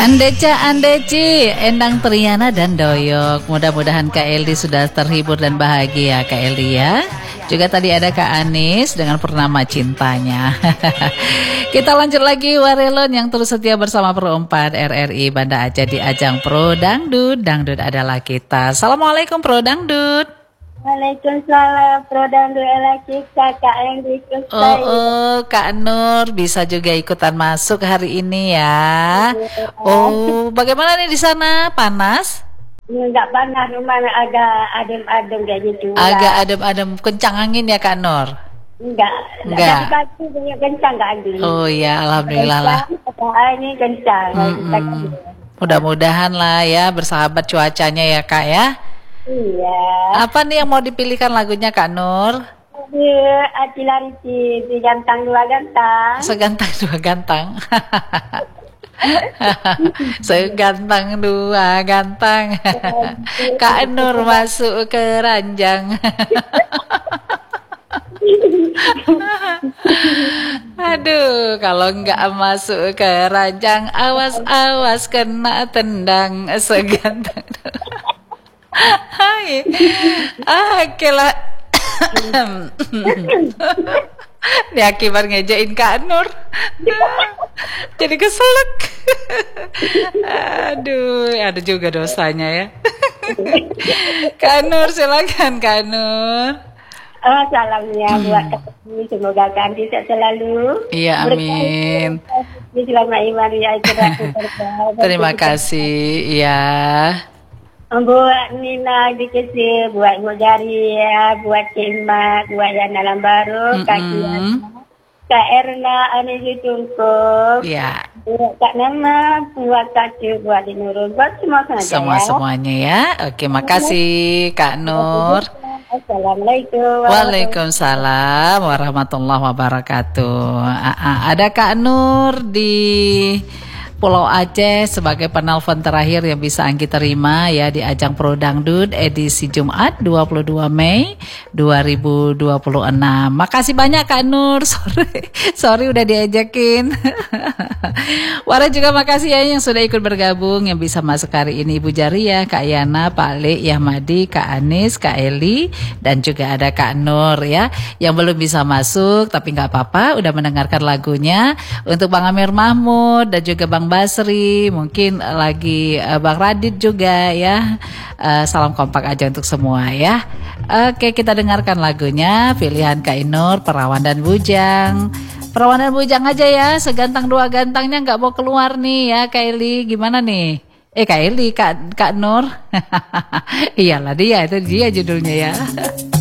Andeca Andeci, Endang Triana dan Doyok. Mudah-mudahan Kak Eldi sudah terhibur dan bahagia Kak Eldi ya. Juga tadi ada Kak Anis dengan Purnama Cintanya. Kita lanjut lagi Warelon yang terus setia bersama Pro 4 RRI Banda Aceh di ajang Pro Dangdut. Dangdut adalah kita. Assalamualaikum Pro Dangdut. Waalaikumsalam, Pro Dangdut adalah kita, Kak Eldi. Kak Nur bisa juga ikutan masuk hari ini ya. Oh, bagaimana nih di sana? Panas? Enggak panas, rumahnya agak adem-adem kayak gitu. Agak adem-adem, kencang angin ya Kak Nur? Enggak. Pagi punya kencang enggak angin. Oh ya, alhamdulillah lah. Ini kencang. Mudah-mudahan lah ya bersahabat cuacanya ya Kak ya. Iya. Apa nih yang mau dipilihkan lagunya Kak Nur? Acilariti, di gantang dua gantang. Segantang dua gantang. Segantang dua gantang. Kak Nur masuk ke ranjang. Aduh, kalau enggak masuk ke ranjang, awas-awas kena tendang segantang. Hai. Oke lah. Ini akibat ngejain Kak Nur. Jadi keselak. Aduh, ada juga dosanya ya. Kak Nur, silakan Kak Nur. Salamnya buat kami, semoga kami sehat selalu. Iya, amin. Selamat iman ya. Terima kasih, ya. Buat Nina dikasih, buat Ngojari ya, buat Cima, buat Yana Lambaru, Kak Kiana, Kak Erna, Anisi Tungkup, ya. Buat Kak Nama, buat Kak Cu, buat Dinurul, buat semua saja semuanya ya. Oke, makasih Kak Nur. Assalamualaikum. Waalaikumsalam warahmatullahi wabarakatuh. Ada Kak Nur di Pulau Aceh sebagai penelpon terakhir yang bisa Anggi terima ya di ajang Pro Dangdut edisi Jumat 22 Mei 2026. Makasih banyak Kak Nur. Sorry udah diajakin. Wara juga makasih ya yang sudah ikut bergabung, yang bisa masuk hari ini Ibu Jaria, Kak Yana, Pak Le, Yahmadi, Kak Anis, Kak Eli, dan juga ada Kak Nur ya yang belum bisa masuk tapi nggak apa-apa udah mendengarkan lagunya. Untuk Bang Amir Mahmud dan juga Bang Basri, mungkin lagi Bang Radit juga ya. Salam kompak aja untuk semua ya. Oke, kita dengarkan lagunya pilihan Kak Inur, Perawan dan Bujang. Perawan dan Bujang aja ya, segantang dua gantangnya nggak mau keluar nih ya Kak Eli, gimana nih? Kak Eli, Kak Nur. Iyalah dia, itu dia judulnya ya.